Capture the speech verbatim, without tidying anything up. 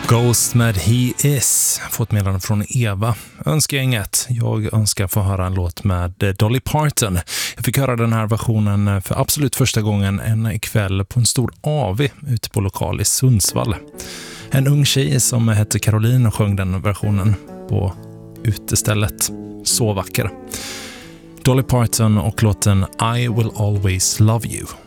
Ghost med He Is. Fått meddelande från Eva. Önskar inget. Jag önskar få höra en låt med Dolly Parton. Jag fick höra den här versionen för absolut första gången en kväll på en stor A V ute på lokal i Sundsvall. En ung tjej som hette Caroline sjöng den versionen på utestället. Så vacker. Dolly Parton och låten I Will Always Love You.